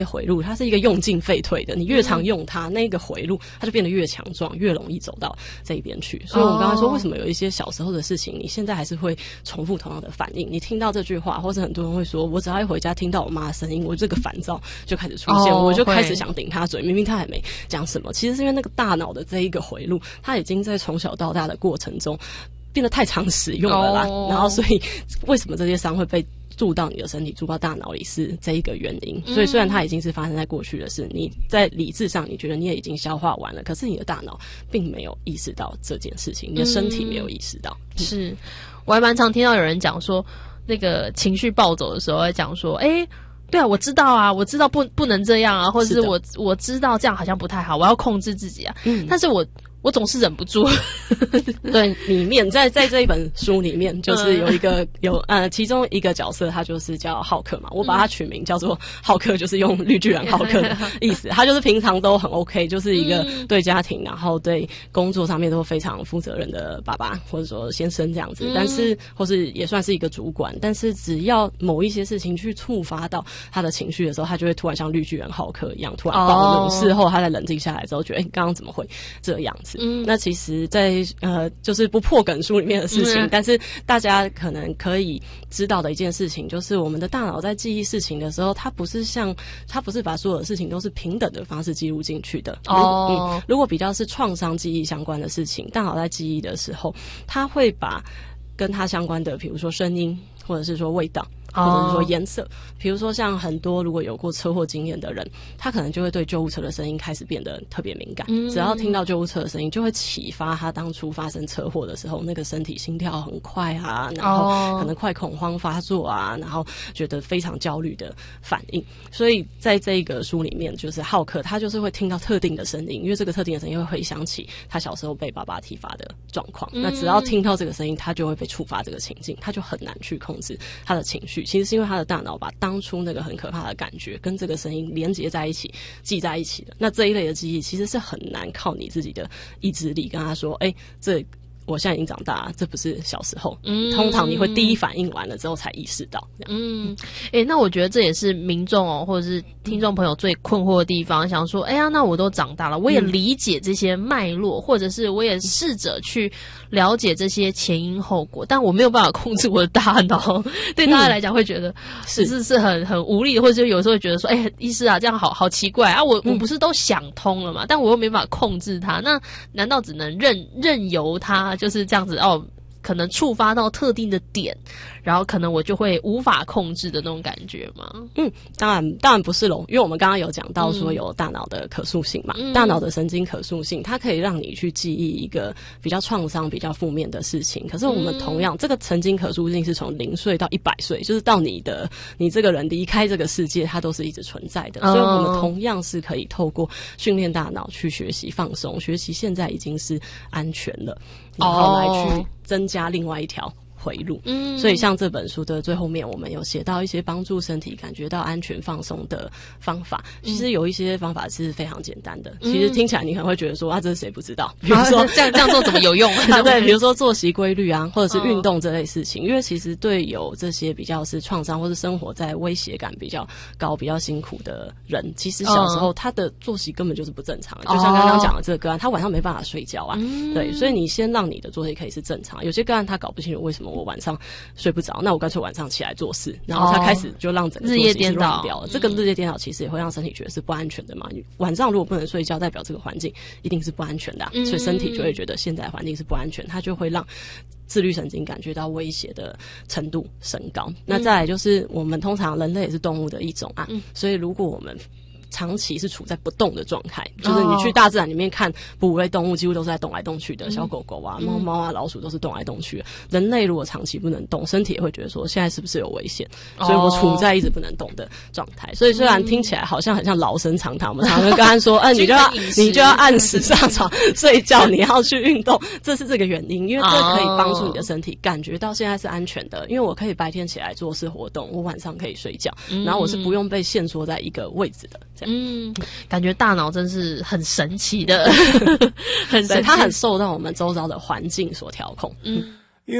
回路它是一个用进废退的，你越常用它，那个回路它就变得越强壮，越容易走到这一边去。所以我们刚才说，为什么有一些小时候的事情，你现在还是会重复同样的反应？你听到这句话，或者很多人会说，我只要一回家听到我妈的声音，我这个烦躁就开始出现，我就开始想顶她嘴，明明她还没讲什么。其实是因为那个大脑的这一个回路，它已经在从小到大的过程中变得太常使用了啦。然后所以为什么这些伤会被住到你的身体，住到大脑里，是这一个原因。所以虽然它已经是发生在过去的事，你在理智上你觉得你也已经消化完了，可是你的大脑并没有意识到这件事情，你的身体没有意识到。 是，我还蛮常听到有人讲说，那个情绪暴走的时候会讲说，对啊，我知道啊，我知道不能这样啊，或者是我知道这样好像不太好，我要控制自己啊。但是我总是忍不住。 对，里面在这一本书里面，就是有一个其中一个角色，他就是叫浩克嘛，我把他取名叫做浩克，就是用绿巨人浩克的意思。他就是平常都很 OK， 就是一个对家庭然后对工作上面都非常负责任的爸爸，或者说先生这样子，但是或是也算是一个主管，但是只要某一些事情去触发到他的情绪的时候，他就会突然像绿巨人浩克一样突然暴怒。事后他在冷静下来之后，觉得刚刚怎么会这样子？那其实在就是不破梗书里面的事情，但是大家可能可以知道的一件事情，就是我们的大脑在记忆事情的时候，它不是把所有的事情都是平等的方式记录进去的。如果比较是创伤记忆相关的事情，大脑在记忆的时候，它会把跟它相关的，比如说声音，或者是说味道，或者是说颜色，比如说像很多如果有过车祸经验的人，他可能就会对救护车的声音开始变得特别敏感，只要听到救护车的声音，就会启发他当初发生车祸的时候那个身体心跳很快啊，然后可能快恐慌发作啊，然后觉得非常焦虑的反应。所以在这个书里面，就是浩克他就是会听到特定的声音，因为这个特定的声音会回想起他小时候被爸爸体罚的状况，那只要听到这个声音，他就会被触发这个情境，他就很难去控制他的情绪。其实是因为他的大脑把当初那个很可怕的感觉跟这个声音连接在一起，记在一起的。那这一类的记忆其实是很难靠你自己的意志力跟他说，这我现在已经长大了，这不是小时候。通常你会第一反应完了之后才意识到。 那我觉得这也是民众或者是听众朋友最困惑的地方，想说，那我都长大了，我也理解这些脉络，或者是我也试着去了解这些前因后果，但我没有办法控制我的大脑。对大家来讲会觉得是很无力的，或者就有时候会觉得说，医师啊，这样好奇怪啊，我不是都想通了嘛，但我又没办法控制它，那难道只能任由它就是这样子可能触发到特定的点，然后可能我就会无法控制的那种感觉吗？ 当然不是咯，因为我们刚刚有讲到说有大脑的可塑性嘛，大脑的神经可塑性，它可以让你去记忆一个比较创伤、比较负面的事情。可是我们同样，这个神经可塑性是从0岁到100岁，就是到你这个人离开这个世界，它都是一直存在的。所以我们同样是可以透过训练大脑去学习放松，学习现在已经是安全了，然后来去增加另外一条回路。所以像这本书的最后面，我们有写到一些帮助身体感觉到安全放松的方法。其实有一些方法是非常简单的，其实听起来你可能会觉得说，这是谁不知道？比如说这样做怎么有用？ 对，比如说作息规律啊，或者是运动这类事情。因为其实对有这些比较是创伤或是生活在威胁感比较高、比较辛苦的人，其实小时候他的作息根本就是不正常的。就像刚刚讲的这个个案，他晚上没办法睡觉啊。对，所以你先让你的作息可以是正常。有些个案他搞不清楚为什么我晚上睡不着，那我干脆晚上起来做事，然后他开始就让整个作息是乱掉了。这个日夜颠倒其实也会让身体觉得是不安全的嘛。晚上如果不能睡觉，代表这个环境一定是不安全的所以身体就会觉得现在环境是不安全，它就会让自律神经感觉到威胁的程度升高。那再来就是我们通常人类也是动物的一种啊，所以如果我们长期是处在不动的状态，就是你去大自然里面看哺乳类动物几乎都是在动来动去的，小狗狗啊、猫猫啊、老鼠都是动来动去的。人类如果长期不能动，身体也会觉得说现在是不是有危险，所以我处在一直不能动的状态。所以虽然听起来好像很像老生常谈，我们常常跟他说你就要按时上床睡觉，你要去运动，这是这个原因，因为这可以帮助你的身体感觉到现在是安全的，因为我可以白天起来做事活动，我晚上可以睡觉，然后我是不用被限缩在一个位置的。 感觉大脑真是很神奇的很神奇， 它很受到我们周遭的环境所调控。